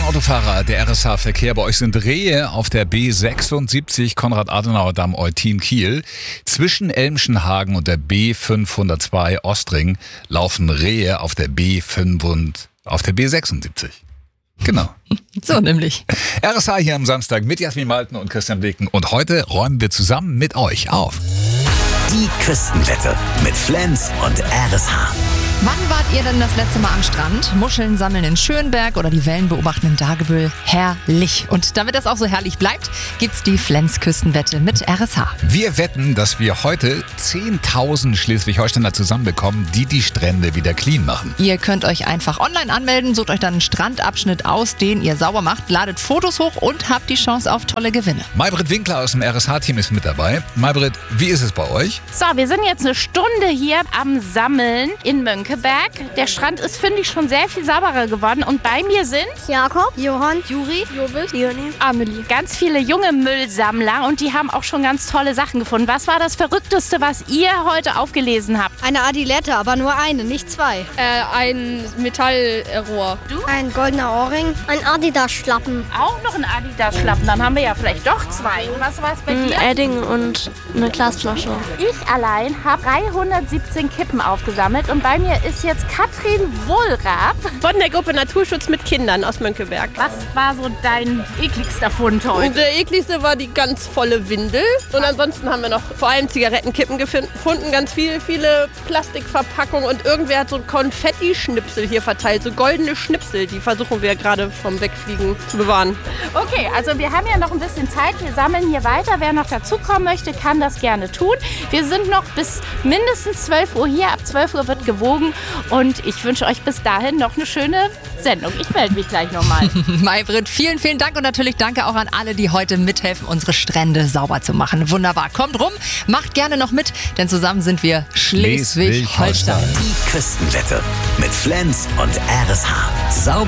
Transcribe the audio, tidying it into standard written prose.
Autofahrer, der RSH-Verkehr. Bei euch sind Rehe auf der B76 Konrad-Adenauer-Damm Eutin-Kiel. Zwischen Elmschenhagen und der B502 Ostring laufen Rehe auf der B76. Genau. So nämlich. RSH hier am Samstag mit Jasmin Malten und Christian Blicken. Und heute räumen wir zusammen mit euch auf. Die Küstenwette mit Flens und RSH. Wann wart ihr denn das letzte Mal am Strand? Muscheln sammeln in Schönberg oder die Wellen beobachten in Dagebüll? Herrlich. Und damit das auch so herrlich bleibt, gibt's die Flens-Küstenwette mit RSH. Wir wetten, dass wir heute 10.000 Schleswig-Holsteiner zusammenbekommen, die die Strände wieder clean machen. Ihr könnt euch einfach online anmelden, sucht euch dann einen Strandabschnitt aus, den ihr sauber macht, ladet Fotos hoch und habt die Chance auf tolle Gewinne. Maybrit Winkler aus dem RSH-Team ist mit dabei. Maybrit, wie ist es bei euch? So, wir sind jetzt eine Stunde hier am Sammeln in Mönckeberg. Der Strand ist, finde ich, schon sehr viel sauberer geworden. Und bei mir sind Jakob, Johann, Juri, Jovis, Leonie, Amelie. Ganz viele junge Müllsammler und die haben auch schon ganz tolle Sachen gefunden. Was war das Verrückteste, was ihr heute aufgelesen habt? eine Adilette, aber nur eine, nicht zwei. Ein Metallrohr. Du? Ein goldener Ohrring, ein Adidas-Schlappen. Auch noch ein Adidas-Schlappen. Dann haben wir ja vielleicht doch zwei. Was war es bei dir? Edding und eine Glasflasche. Ich allein habe 317 Kippen aufgesammelt und bei mir ist jetzt Katrin Wohlrab. Von der Gruppe Naturschutz mit Kindern aus Mönckeberg. Was war so dein ekligster Fund Und heute? der ekligste war die ganz volle Windel. Und ansonsten haben wir noch vor allem Zigarettenkippen gefunden, ganz viele Plastikverpackungen. Und irgendwer hat so Konfetti-Schnipsel hier verteilt, so goldene Schnipsel. Die versuchen wir gerade vom Wegfliegen zu bewahren. Okay, also wir haben ja noch ein bisschen Zeit. Wir sammeln hier weiter. Wer noch dazukommen möchte, kann das gerne tun. Wir sind noch bis mindestens 12 Uhr hier. Ab 12 Uhr wird gewogen. Und ich wünsche euch bis dahin noch eine schöne Sendung. Ich melde mich gleich nochmal. Maybrit, vielen, vielen Dank und natürlich danke auch an alle, die heute mithelfen, unsere Strände sauber zu machen. Wunderbar. Kommt rum, macht gerne noch mit, denn zusammen sind wir Schleswig-Holstein. Die Küstenwette mit Flens und RSH. Sauber